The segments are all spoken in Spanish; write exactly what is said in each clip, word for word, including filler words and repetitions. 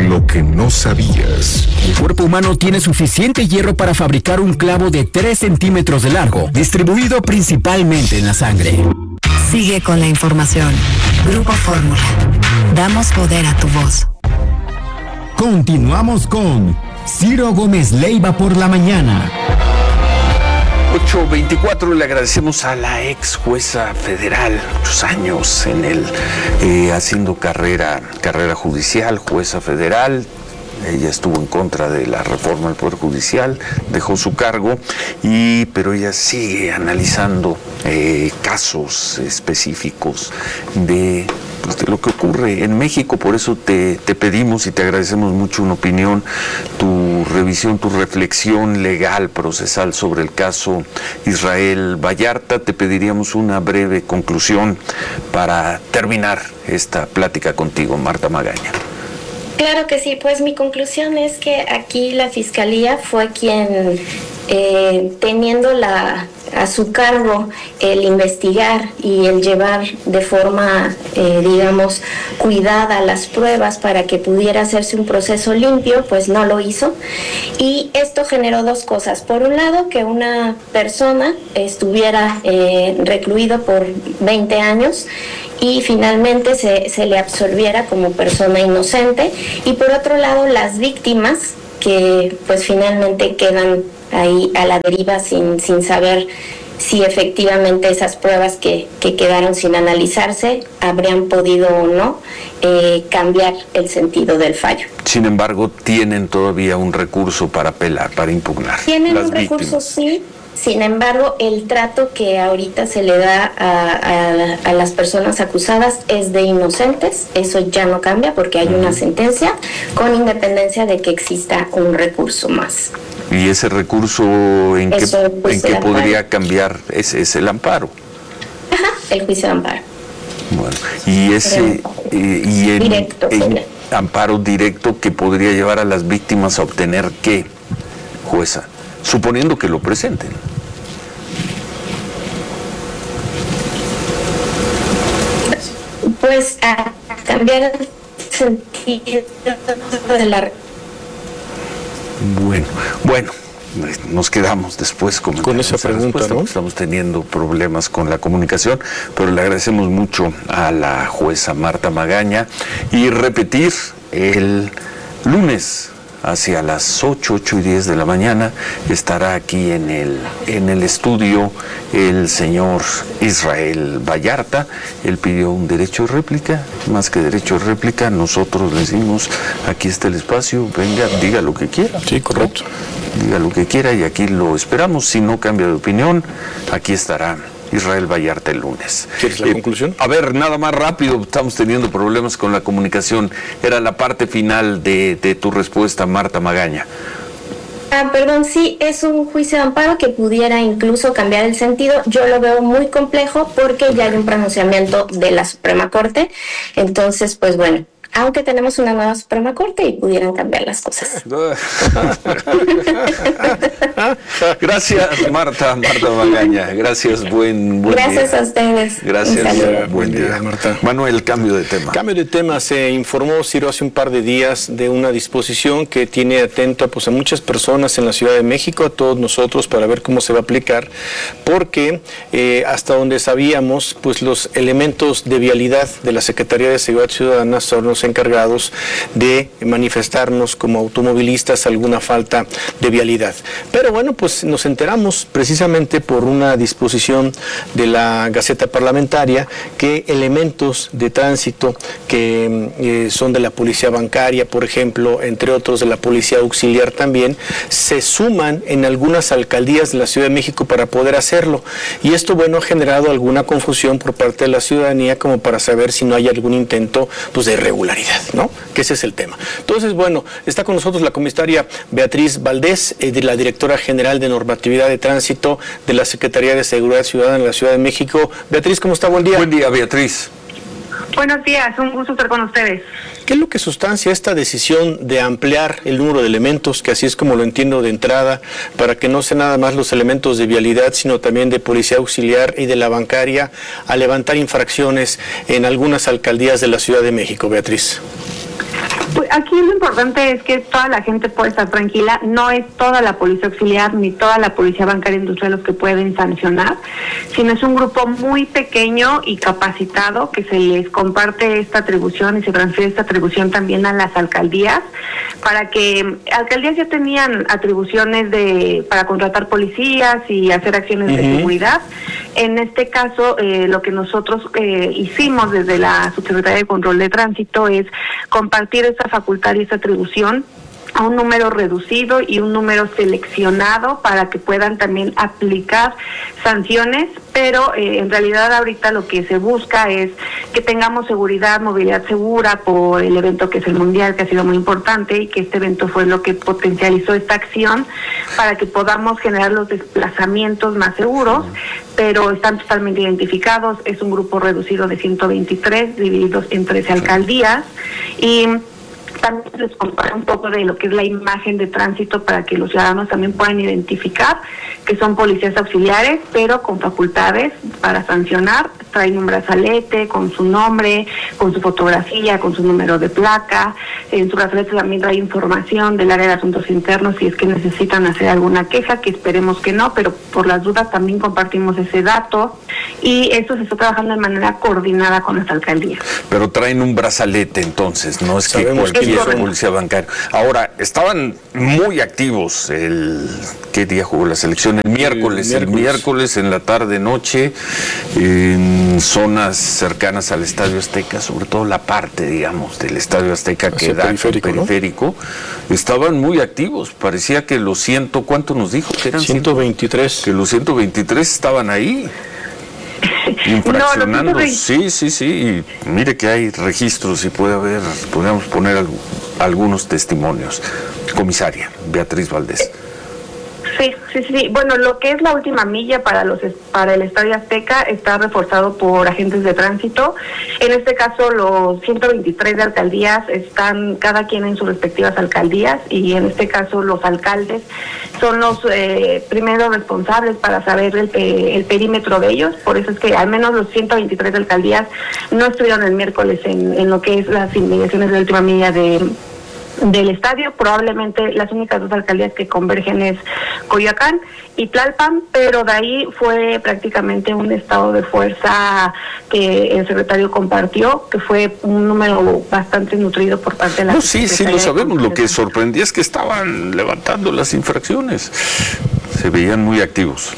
Lo que no sabías. El cuerpo humano tiene suficiente hierro para fabricar un clavo de tres centímetros de largo, distribuido principalmente en la sangre. Sigue con la información. Grupo Fórmula. Damos poder a tu voz. Continuamos con Ciro Gómez Leiva por la mañana. ocho veinticuatro, le agradecemos a la ex jueza federal, muchos años en el eh, haciendo carrera, carrera judicial, jueza federal. Ella estuvo en contra de la reforma del Poder Judicial, dejó su cargo, y, pero ella sigue analizando eh, casos específicos de, pues, de lo que ocurre en México. Por eso te, te pedimos y te agradecemos mucho una opinión, tu revisión, tu reflexión legal, procesal sobre el caso Israel Vallarta. Te pediríamos una breve conclusión para terminar esta plática contigo, Marta Magaña. Claro que sí, pues mi conclusión es que aquí la Fiscalía fue quien, eh, teniendo la, a su cargo el investigar y el llevar de forma, eh, digamos, cuidada las pruebas para que pudiera hacerse un proceso limpio, pues no lo hizo. Y esto generó dos cosas. Por un lado, que una persona estuviera eh, recluido por veinte años y finalmente se, se le absolviera como persona inocente, y por otro lado las víctimas que pues finalmente quedan ahí a la deriva sin, sin saber si efectivamente esas pruebas que, que quedaron sin analizarse habrían podido o no eh, cambiar el sentido del fallo. Sin embargo, tienen todavía un recurso para apelar, para impugnar. Tienen las un víctimas. recurso, sí. Sin embargo, el trato que ahorita se le da a, a, a las personas acusadas es de inocentes. Eso ya no cambia porque hay uh-huh. una sentencia, con independencia de que exista un recurso más. ¿Y ese recurso en qué, en qué podría cambiar? Es, es el amparo. Ajá, el juicio de amparo. Bueno, y ese eh, y el, directo, el amparo directo que podría llevar a las víctimas a obtener ¿qué, jueza? Suponiendo que lo presenten. Pues a cambiar el sentido de la... Bueno, bueno, nos quedamos después con, con esa pregunta, ¿no? Estamos teniendo problemas con la comunicación, pero le agradecemos mucho a la jueza Marta Magaña, y repetir el lunes hacia las ocho, ocho y diez de la mañana estará aquí en el, en el estudio el señor Israel Vallarta. Él pidió un derecho de réplica, más que derecho de réplica, nosotros le decimos, aquí está el espacio, venga, diga lo que quiera. Sí, correcto. Diga lo que quiera y aquí lo esperamos. Si no cambia de opinión, aquí estará Israel Vallarta el lunes. ¿Quieres la eh, conclusión? A ver, nada más rápido, estamos teniendo problemas con la comunicación. Era la parte final de, de tu respuesta, Marta Magaña. Ah, perdón, sí, es un juicio de amparo que pudiera incluso cambiar el sentido. Yo lo veo muy complejo porque ya hay un pronunciamiento de la Suprema Corte. Entonces, pues bueno, aunque tenemos una nueva Suprema Corte y pudieran cambiar las cosas. Gracias, Marta, Marta Magaña. Gracias, buen, buen Gracias día. a ustedes. Gracias, buen, buen día. día, Marta. Manuel, cambio de tema. Cambio de tema. Se informó, Ciro, hace un par de días de una disposición que tiene atento pues, a muchas personas en la Ciudad de México, a todos nosotros, para ver cómo se va a aplicar, porque eh, hasta donde sabíamos, pues los elementos de vialidad de la Secretaría de Seguridad Ciudadana son los encargados de manifestarnos como automovilistas alguna falta de vialidad. Pero bueno, pues nos enteramos precisamente por una disposición de la Gaceta Parlamentaria que elementos de tránsito que eh, son de la Policía Bancaria, por ejemplo, entre otros de la Policía Auxiliar también, se suman en algunas alcaldías de la Ciudad de México para poder hacerlo. Y esto, bueno, ha generado alguna confusión por parte de la ciudadanía como para saber si no hay algún intento pues, de irregularidad, ¿no? Que ese es el tema. Entonces, bueno, está con nosotros la comisaria Beatriz Valdés, eh, de la directora general de normatividad de tránsito de la Secretaría de Seguridad Ciudadana en la Ciudad de México. Beatriz, ¿cómo está? Buen día. Buen día, Beatriz. Buenos días, un gusto estar con ustedes. ¿Qué es lo que sustancia esta decisión de ampliar el número de elementos, que así es como lo entiendo de entrada, para que no sean nada más los elementos de vialidad, sino también de policía auxiliar y de la bancaria, a levantar infracciones en algunas alcaldías de la Ciudad de México, Beatriz? Pues aquí lo importante es que toda la gente puede estar tranquila, no es toda la policía auxiliar ni toda la policía bancaria industrial los que pueden sancionar, sino es un grupo muy pequeño y capacitado que se les comparte esta atribución y se transfiere esta atribución también a las alcaldías, para que alcaldías ya tenían atribuciones de para contratar policías y hacer acciones uh-huh. de seguridad. En este caso, eh, lo que nosotros eh, hicimos desde la Subsecretaría de Control de Tránsito es compartir esta facultad y esta atribución a un número reducido y un número seleccionado para que puedan también aplicar sanciones, pero eh, en realidad ahorita lo que se busca es que tengamos seguridad, movilidad segura por el evento que es el Mundial, que ha sido muy importante, y que este evento fue lo que potencializó esta acción para que podamos generar los desplazamientos más seguros, pero están totalmente identificados, es un grupo reducido de ciento veintitrés divididos en trece alcaldías, y también les compara un poco de lo que es la imagen de tránsito para que los ciudadanos también puedan identificar que son policías auxiliares, pero con facultades para sancionar. Traen un brazalete con su nombre, con su fotografía, con su número de placa. En su brazalete también trae información del área de asuntos internos si es que necesitan hacer alguna queja, que esperemos que no, pero por las dudas también compartimos ese dato. Y esto se está trabajando de manera coordinada con las alcaldías. Pero traen un brazalete entonces, no es que cualquier policía bancaria. Ahora, estaban muy activos el... ¿Qué día jugó la selección? El miércoles, el miércoles, el miércoles en la tarde, noche, en zonas cercanas al Estadio Azteca, sobre todo la parte, digamos, del Estadio Azteca que da periférico, periférico, ¿no? Estaban muy activos. Parecía que los ciento, ¿cuánto nos dijo? Que eran ciento veintitrés. Que los ciento veintitrés estaban ahí. Infraccionando, no, sí, sí, sí, y mire que hay registros y puede haber, podríamos poner algo, algunos testimonios. Comisaria Beatriz Valdés. Sí, sí, sí. Bueno, lo que es la última milla para los para el Estadio Azteca está reforzado por agentes de tránsito. En este caso, los ciento veintitrés de alcaldías están cada quien en sus respectivas alcaldías, y en este caso los alcaldes son los eh, primeros responsables para saber el, el perímetro de ellos. Por eso es que al menos los ciento veintitrés de alcaldías no estuvieron el miércoles en, en lo que es las inmediaciones de la última milla de del estadio. Probablemente las únicas dos alcaldías que convergen es Coyoacán y Tlalpan, pero de ahí fue prácticamente un estado de fuerza que el secretario compartió, que fue un número bastante nutrido por parte de la... No, sí, sí lo sabemos. Lo que sorprendía es que estaban levantando las infracciones. Se veían muy activos.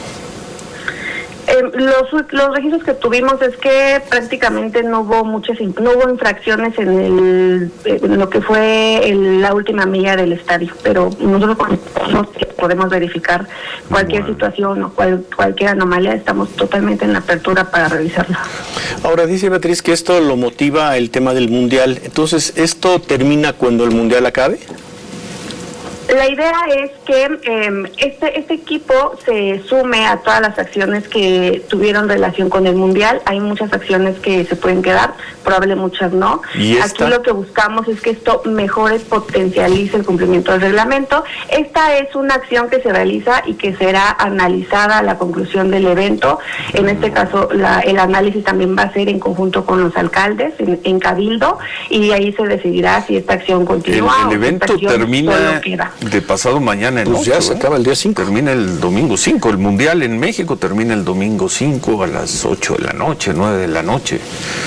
Eh, los, los registros que tuvimos es que prácticamente no hubo muchas no hubo infracciones en, el, en lo que fue el, la última milla del estadio, pero nosotros podemos verificar cualquier bueno. situación o cual, cualquier anomalía, estamos totalmente en la apertura para revisarla. Ahora dice Beatriz que esto lo motiva el tema del Mundial, entonces ¿esto termina cuando el Mundial acabe? La idea es que eh, este este equipo se sume a todas las acciones que tuvieron relación con el Mundial. Hay muchas acciones que se pueden quedar, probablemente muchas no. Aquí lo que buscamos es que esto mejore, potencialice el cumplimiento del reglamento. Esta es una acción que se realiza y que será analizada a la conclusión del evento. En este caso, la, el análisis también va a ser en conjunto con los alcaldes, en, en Cabildo, y ahí se decidirá si esta acción continúa. El, el evento termina de pasado mañana en pues ocho, ya se ¿eh? acaba el día cinco. Termina el domingo cinco. El Mundial en México termina el domingo cinco a las ocho de la noche, nueve de la noche.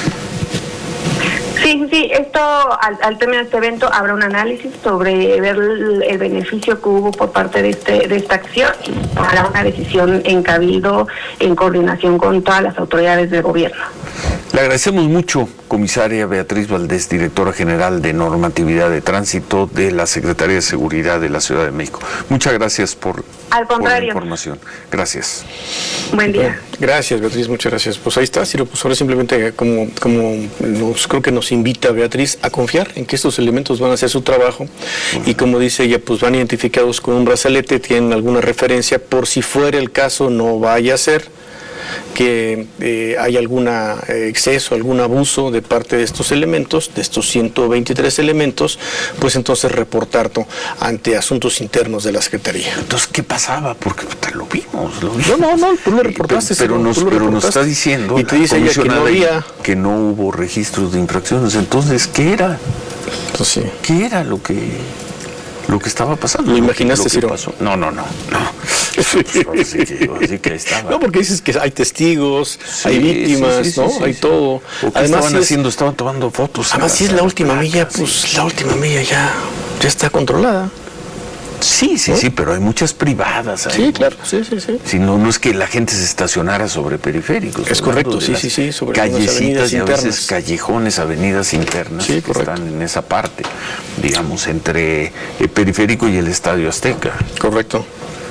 Sí, sí, esto al, al término de este evento habrá un análisis sobre ver el, el beneficio que hubo por parte de este de esta acción y habrá una decisión en Cabildo en coordinación con todas las autoridades del gobierno. Le agradecemos mucho, comisaria Beatriz Valdés, directora general de Normatividad de Tránsito de la Secretaría de Seguridad de la Ciudad de México. Muchas gracias por, Al contrario. por la información. Gracias. Buen día. Gracias, Beatriz, muchas gracias. Pues ahí está, Ciro, pues ahora simplemente como, como nos, creo que nos invita Beatriz a confiar en que estos elementos van a hacer su trabajo uh-huh. y como dice ella, pues van identificados con un brazalete, tienen alguna referencia, por si fuera el caso, no vaya a ser que eh, hay algún eh, exceso, algún abuso de parte de estos elementos, de estos ciento veintitrés elementos, pues entonces reportarlo ante asuntos internos de la Secretaría. Entonces, ¿qué pasaba? Porque lo vimos, lo vimos. No, no, no, tú lo reportaste. Pero, pero, nos, lo pero reportaste. nos está diciendo y te dice ella que no había... que no hubo registros de infracciones. Entonces, ¿qué era? Entonces, sí. ¿Qué era lo que, lo que estaba pasando? ¿Lo imaginaste, Ciro? No, no, no, no. Pues, así, que, así que estaba. No, porque dices que hay testigos, sí, hay víctimas, sí, sí, sí, ¿no? Sí, hay sí. todo. ¿O qué además, estaban si es, haciendo? Estaban tomando fotos. Además, si es la última placas, milla, pues sí. la última milla ya, ya está controlada. Sí, sí, ¿no? sí, pero hay muchas privadas ahí. Sí, claro, sí, sí, sí. Si no, no es que la gente se estacionara sobre periféricos. Es correcto, sí, sí, sí, sobre callecitas y a internas. veces callejones, avenidas internas sí, que están en esa parte, digamos, entre el periférico y el Estadio Azteca. Correcto.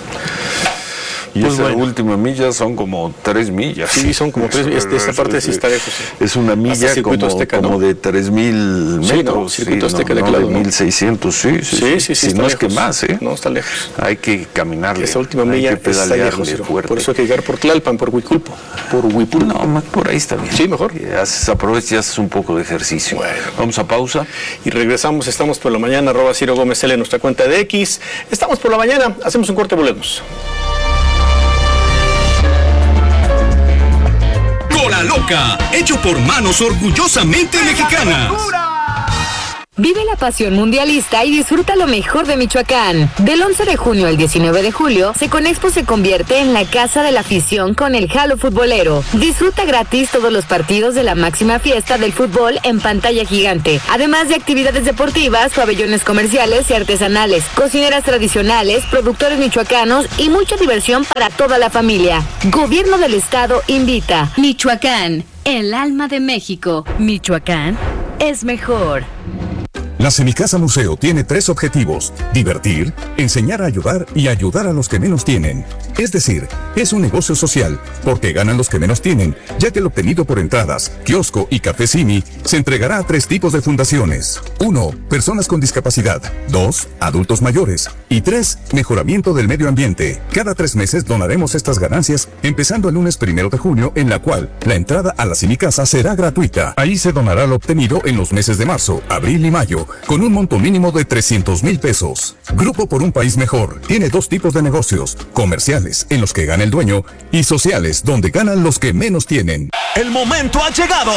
Y Pues esa bueno. última milla son como tres millas. Sí, son como tres millas. Esta parte sí está lejos. Sí. Es una milla como, Azteca, como ¿no? de tres mil metros. Sí, ¿no? Circuito sí, Azteca no, de no, claro, de ¿no? mil seiscientos, sí, sí, Sí, sí, sí. Si está no lejos. es que más, ¿eh? No, está lejos. Hay que caminarle. Esa última hay milla que está pedalearle lejos. Ciro. fuerte. Por eso hay que llegar por Tlalpan, por Huiculpo. Por Huipulco. No, ma- por ahí está bien. Sí, mejor. Y haces, aprovechas y haces un poco de ejercicio. Bueno. Vamos a pausa. Y regresamos, estamos por la mañana, arroba Ciro Gómez L en nuestra cuenta de X. Estamos por la mañana, hacemos un corte, volvemos. Cola Loca, hecho por manos orgullosamente mexicanas. Vive la pasión mundialista y disfruta lo mejor de Michoacán. Del once de junio al diecinueve de julio, Seconexpo se convierte en la casa de la afición con el Jalo Futbolero. Disfruta gratis todos los partidos de la máxima fiesta del fútbol en pantalla gigante, además de actividades deportivas, pabellones comerciales y artesanales, cocineras tradicionales, productores michoacanos y mucha diversión para toda la familia. Gobierno del Estado invita. Michoacán, el alma de México. Michoacán es mejor. La Semicasa Museo tiene tres objetivos: divertir, enseñar a ayudar y ayudar a los que menos tienen. Es decir, es un negocio social, porque ganan los que menos tienen, ya que el obtenido por entradas, kiosco y café Simi se entregará a tres tipos de fundaciones. Uno, personas con discapacidad. Dos, adultos mayores. Y tres, mejoramiento del medio ambiente. Cada tres meses donaremos estas ganancias, empezando el lunes primero de junio, en la cual la entrada a la Semicasa será gratuita. Ahí se donará lo obtenido en los meses de marzo, abril y mayo, con un monto mínimo de trescientos mil pesos. Grupo por un País Mejor tiene dos tipos de negocios: comerciales, en los que gana el dueño, y sociales, donde ganan los que menos tienen. El momento ha llegado.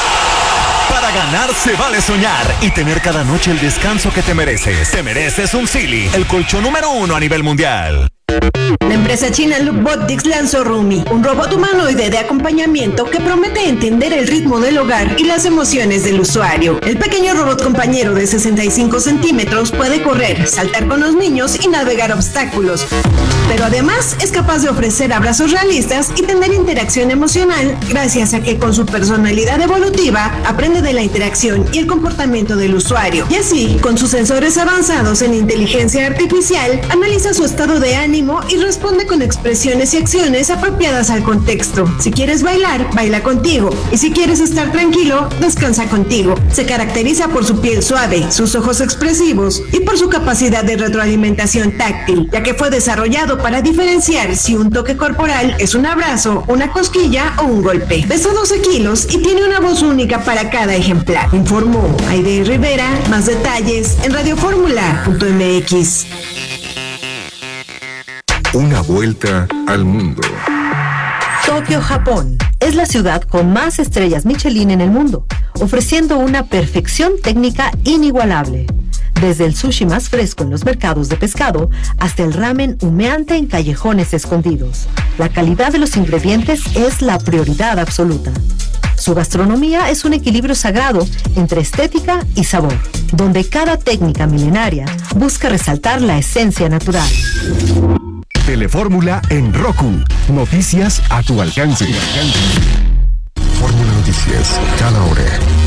Para ganar se vale soñar y tener cada noche el descanso que te mereces. Te mereces un Sealy, el colchón número uno a nivel mundial. La empresa china Lookbotics lanzó Rumi, un robot humanoide de acompañamiento que promete entender el ritmo del hogar y las emociones del usuario. El pequeño robot compañero de sesenta y cinco centímetros puede correr, saltar con los niños y navegar obstáculos, pero además es capaz de ofrecer abrazos realistas y tener interacción emocional gracias a que con su personalidad evolutiva aprende de la interacción y el comportamiento del usuario. Y así, con sus sensores avanzados en inteligencia artificial, analiza su estado de ánimo y responde con expresiones y acciones apropiadas al contexto. Si quieres bailar, baila contigo. Y si quieres estar tranquilo, descansa contigo. Se caracteriza por su piel suave, sus ojos expresivos y por su capacidad de retroalimentación táctil, ya que fue desarrollado para diferenciar si un toque corporal es un abrazo, una cosquilla o un golpe. Pesa doce kilos y tiene una voz única para cada ejemplar. Informó Aide Rivera. Más detalles en radioformula punto m x. Una vuelta al mundo. Tokio, Japón, es la ciudad con más estrellas Michelin en el mundo, ofreciendo una perfección técnica inigualable. Desde el sushi más fresco en los mercados de pescado hasta el ramen humeante en callejones escondidos. La calidad de los ingredientes es la prioridad absoluta. Su gastronomía es un equilibrio sagrado entre estética y sabor, donde cada técnica milenaria busca resaltar la esencia natural. Telefórmula en Roku. Noticias a tu alcance. Fórmula Noticias, cada hora.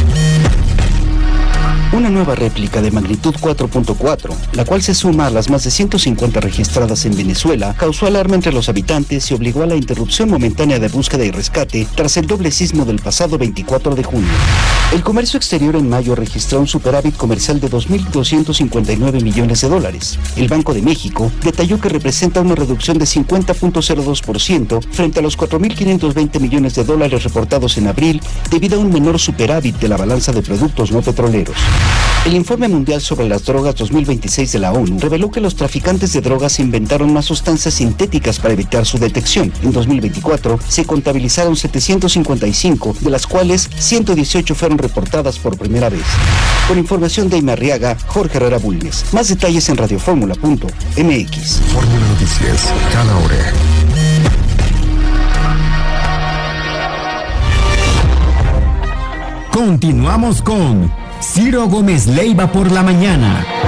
Una nueva réplica de magnitud cuatro punto cuatro, la cual se suma a las más de ciento cincuenta registradas en Venezuela, causó alarma entre los habitantes y obligó a la interrupción momentánea de búsqueda y rescate tras el doble sismo del pasado veinticuatro de junio. El comercio exterior en mayo registró un superávit comercial de dos mil doscientos cincuenta y nueve millones de dólares. El Banco de México detalló que representa una reducción de cincuenta punto cero dos por ciento frente a los cuatro mil quinientos veinte millones de dólares reportados en abril debido a un menor superávit de la balanza de productos no petroleros. El Informe Mundial sobre las Drogas dos mil veintiséis de la ONU reveló que los traficantes de drogas inventaron más sustancias sintéticas para evitar su detección. En dos mil veinticuatro se contabilizaron setecientos cincuenta y cinco, de las cuales ciento dieciocho fueron reportadas por primera vez. Con información de Aime Arriaga, Jorge Herrera Bulnes. Más detalles en radioformula punto m x. Fórmula Noticias, cada hora. Continuamos con Ciro Gómez Leiva por la mañana.